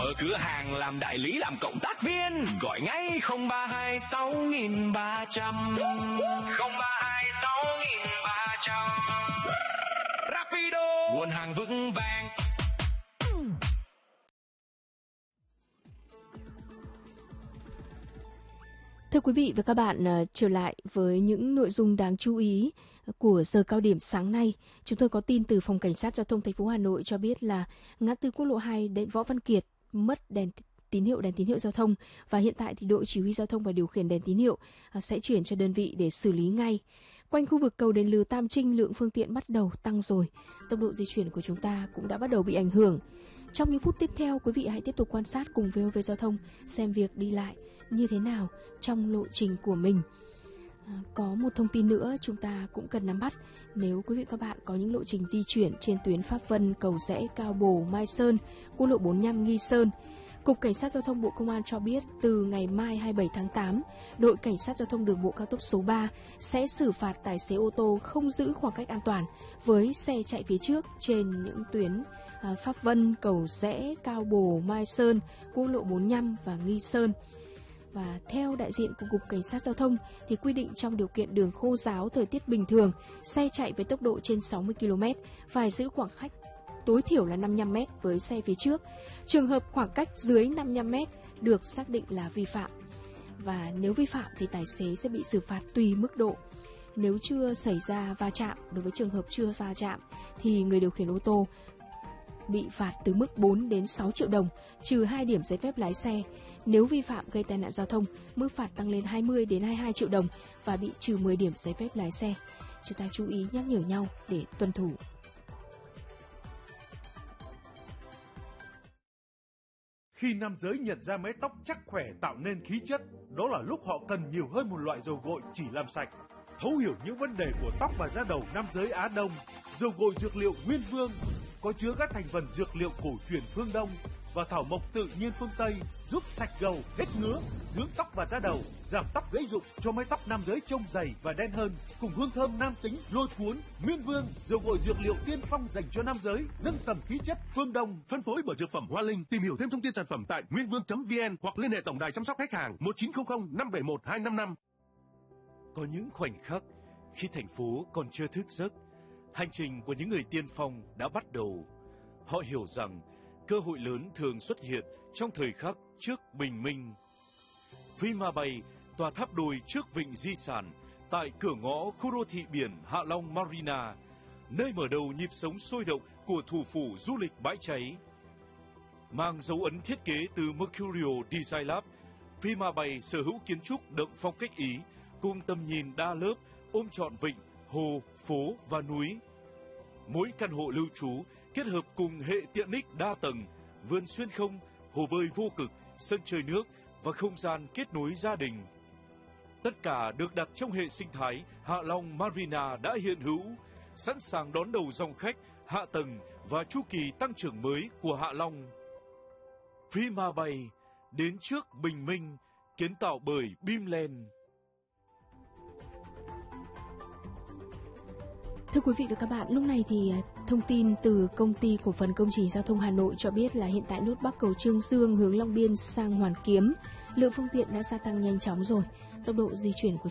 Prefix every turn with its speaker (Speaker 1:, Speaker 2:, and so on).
Speaker 1: Mở cửa hàng, làm đại lý, làm cộng tác viên, gọi ngay 032 6300. 032 6300. Rapido, nguồn hàng vững vàng.
Speaker 2: Thưa quý vị và các bạn, trở lại với những nội dung đáng chú ý của giờ cao điểm sáng nay. Chúng tôi có tin từ Phòng Cảnh sát Giao thông thành phố Hà Nội cho biết là ngã tư quốc lộ 2 đến Võ Văn Kiệt mất đèn tín hiệu giao thông, và hiện tại thì đội chỉ huy giao thông và điều khiển đèn tín hiệu sẽ chuyển cho đơn vị để xử lý ngay. Quanh khu vực cầu Đền Lừ Tam Trinh, lượng phương tiện bắt đầu tăng rồi. Tốc độ di chuyển của chúng ta cũng đã bắt đầu bị ảnh hưởng. Trong những phút tiếp theo, quý vị hãy tiếp tục quan sát cùng VOV Giao thông xem việc đi lại như thế nào trong lộ trình của mình. Có một thông tin nữa chúng ta cũng cần nắm bắt. Nếu quý vị các bạn có những lộ trình di chuyển trên tuyến Pháp Vân, Cầu Giẽ, Cao Bồ, Mai Sơn, quốc lộ 45 Nghi Sơn, Cục Cảnh sát Giao thông Bộ Công an cho biết từ ngày mai 27 tháng 8, đội Cảnh sát Giao thông đường bộ cao tốc số 3 sẽ xử phạt tài xế ô tô không giữ khoảng cách an toàn với xe chạy phía trước trên những tuyến Pháp Vân, Cầu Giẽ, Cao Bồ, Mai Sơn, quốc lộ 45 và Nghi Sơn. Và theo đại diện của Cục Cảnh sát Giao thông thì quy định trong điều kiện đường khô ráo, thời tiết bình thường, xe chạy với tốc độ trên 60 km phải giữ khoảng cách tối thiểu là 55 m với xe phía trước. Trường hợp khoảng cách dưới 55 m được xác định là vi phạm. Và nếu vi phạm thì tài xế sẽ bị xử phạt tùy mức độ. Nếu chưa xảy ra va chạm, đối với trường hợp chưa va chạm thì người điều khiển ô tô bị phạt từ mức 4 đến 6 triệu đồng, trừ 2 điểm giấy phép lái xe. Nếu vi phạm gây tai nạn giao thông, mức phạt tăng lên 20 đến 22 triệu đồng và bị trừ 10 điểm giấy phép lái xe. Chúng ta chú ý nhắc nhở nhau để tuân thủ.
Speaker 3: Khi nam giới nhận ra mái tóc chắc khỏe tạo nên khí chất, đó là lúc họ cần nhiều hơn một loại dầu gội chỉ làm sạch. Thấu hiểu những vấn đề của tóc và da đầu nam giới Á Đông, dầu gội dược liệu Nguyên Vương có chứa các thành phần dược liệu cổ truyền phương Đông và thảo mộc tự nhiên phương Tây, giúp sạch gầu, hết ngứa, dưỡng tóc và da đầu, giảm tóc gãy rụng, cho mái tóc nam giới trông dày và đen hơn, cùng hương thơm nam tính lôi cuốn. Nguyên Vương, dầu gội dược liệu tiên phong dành cho nam giới, nâng tầm khí chất phương Đông.
Speaker 4: Phân phối bởi Dược phẩm Hoa Linh. Tìm hiểu thêm thông tin sản phẩm tại nguyên vương.vn hoặc liên hệ tổng đài chăm sóc khách hàng 1900 571 255.
Speaker 5: Có những khoảnh khắc khi thành phố còn chưa thức giấc, hành trình của những người tiên phong đã bắt đầu. Họ hiểu rằng cơ hội lớn thường xuất hiện trong thời khắc trước bình minh. Prima Bay, tòa tháp đôi trước vịnh di sản, tại cửa ngõ khu đô thị biển Hạ Long Marina, nơi mở đầu nhịp sống sôi động của thủ phủ du lịch bãi cháy. Mang dấu ấn thiết kế từ Mercurio Design Lab, Prima Bay sở hữu kiến trúc đậm phong cách Ý, cùng tầm nhìn đa lớp ôm trọn vịnh, hồ, phố và núi. Mỗi căn hộ lưu trú kết hợp cùng hệ tiện ích đa tầng, vườn xuyên không, hồ bơi vô cực, sân chơi nước và không gian kết nối gia đình. Tất cả được đặt trong hệ sinh thái Hạ Long Marina đã hiện hữu, sẵn sàng đón đầu dòng khách, hạ tầng và chu kỳ tăng trưởng mới của Hạ Long. Prima Bay, đến trước bình minh, kiến tạo bởi Bimland.
Speaker 2: Thưa quý vị và các bạn, lúc này thì thông tin từ Công ty Cổ phần Công trình Giao thông Hà Nội cho biết là hiện tại nút Bắc cầu Trương Dương hướng Long Biên sang Hoàn Kiếm, lượng phương tiện đã gia tăng nhanh chóng rồi. Tốc độ di chuyển của